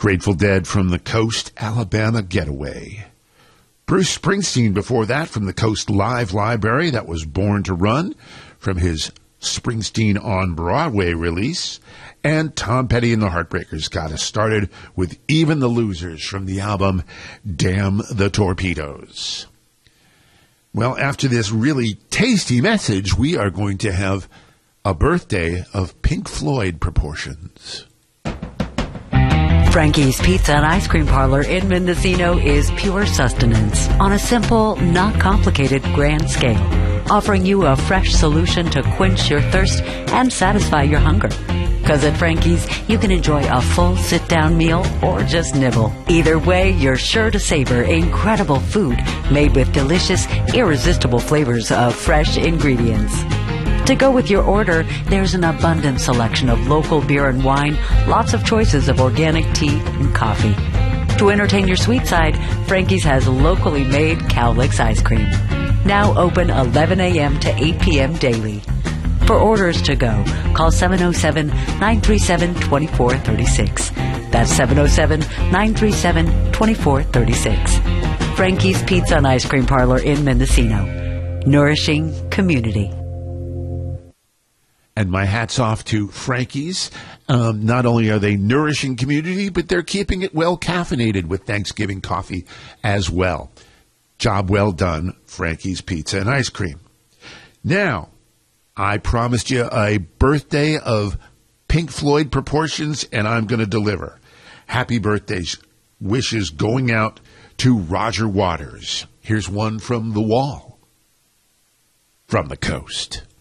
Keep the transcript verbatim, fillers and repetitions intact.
Grateful Dead from the Coast, Alabama Getaway. Bruce Springsteen before that from the Coast Live Library. That was Born to Run from his Springsteen on Broadway release. And Tom Petty and the Heartbreakers got us started with Even the Losers from the album Damn the Torpedoes. Well, after this really tasty message, we are going to have a birthday of Pink Floyd proportions. Frankie's Pizza and Ice Cream Parlor in Mendocino is pure sustenance on a simple, not complicated grand scale, offering you a fresh solution to quench your thirst and satisfy your hunger. Because at Frankie's, you can enjoy a full sit-down meal or just nibble. Either way, you're sure to savor incredible food made with delicious, irresistible flavors of fresh ingredients. To go with your order, there's an abundant selection of local beer and wine, lots of choices of organic tea and coffee. To entertain your sweet side, Frankie's has locally made Cowlicks ice cream. Now open eleven a.m. to eight p.m. daily. For orders to go, call seven oh seven, nine three seven, two four three six. That's seven oh seven, nine three seven, two four three six. Frankie's Pizza and Ice Cream Parlor in Mendocino. Nourishing community. And my hat's off to Frankie's. Um, not only are they nourishing community, but they're keeping it well caffeinated with Thanksgiving coffee as well. Job well done, Frankie's Pizza and Ice Cream. Now, I promised you a birthday of Pink Floyd proportions, and I'm going to deliver. Happy birthdays. Wishes going out to Roger Waters. Here's one from The Wall. From the Coast.